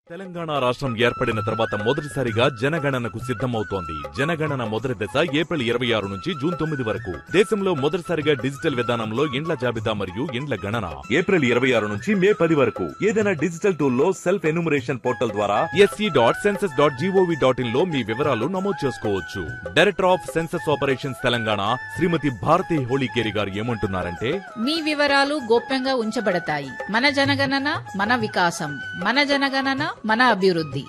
తెలంగాణ రాష్ట్రం ఏర్పడిన తర్వాత మొదటిసారిగా జనగణనకు సిద్ధమవుతోంది. జనగణన మొదటి దశ ఏప్రిల్ 26 నుంచి జూన్ 9 వరకు. దేశంలో మొదటిసారిగా డిజిటల్ విధానంలో ఇండ్ల జాబితా మరియు ఇండ్ల గణన ఏప్రిల్ 26 నుంచి మే 10 వరకు. ఏదైనా డిజిటల్ టూల్లో సెల్ఫ్ ఎన్యూమరేషన్ పోర్టల్ ద్వారా sc.census.gov.in లో మీ వివరాలు నమోదు చేసుకోవచ్చు. Director of census operations Telangana శ్రీమతి భారతి హోళీకేరి గారు ఏమంటున్నారంటే, మీ వివరాలు గోప్యంగా ఉంచబడతాయి. మన జనగణన మన వికాసం, మన జనగణన మన అభివృద్ధి.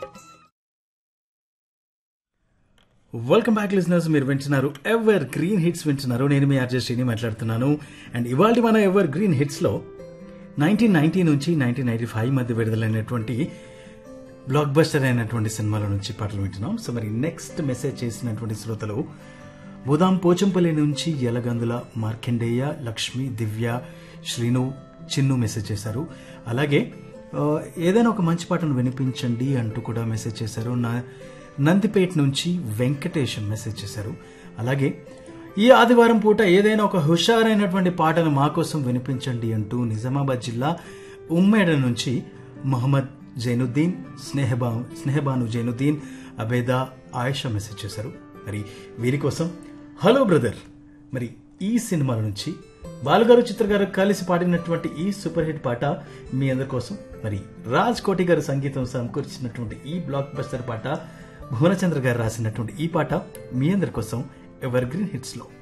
వెల్కమ్ బ్యాక్ లిజనర్స్, మీరు వింటున్నారు ఎవర్ గ్రీన్ హిట్స్ వింటున్నారు. నేను మీ ఆర్జే శ్రీని మాట్లాడుతున్నాను. అండ్ ఇవాళ మన ఎవర్ గ్రీన్ హిట్స్ లో 1990 నుంచి 1995 మధ్య విడుదలైనటువంటి బ్లాక్ బస్టర్ అయినటువంటి సినిమాల నుంచి పాటలు వింటున్నాం. సో మరి నెక్స్ట్ మెసేజ్ చేసినటువంటి శ్రోతలు బుదాం పోచంపల్లి నుంచి యలగందుల మార్కండేయ, లక్ష్మి, దివ్య, శ్రీను, చిన్ను మెసేజ్ చేశారు. అలాగే ఏదైనా ఒక మంచి పాటను వినిపించండి అంటూ కూడా మెసేజ్ చేశారు. నందిపేట నుంచి వెంకటేశం మెసేజ్ చేశారు. అలాగే ఈ ఆదివారం పూట ఏదైనా ఒక హుషారైనటువంటి పాటను మా కోసం వినిపించండి అంటూ నిజామాబాద్ జిల్లా ఉమ్మేడ నుంచి మహమ్మద్ జైనుద్దీన్, స్నేహబాను జైనుద్దీన్, అబేదా, ఆయిషా మెసేజ్ చేశారు. మరి వీరి కోసం హలో బ్రదర్, మరి ఈ సినిమాల నుంచి బాలుగారు, చిత్ర గారు కలిసి పాడినటువంటి ఈ సూపర్ హిట్ పాట మీ అందరి కోసం. మరి రాజ్ కోటి గారు సంగీతం సమకూర్చినటువంటి ఈ బ్లాక్ బస్టర్ పాట, భువనచంద్ర గారు రాసినటువంటి ఈ పాట మీ అందరి కోసం ఎవర్ గ్రీన్ హిట్స్ లో.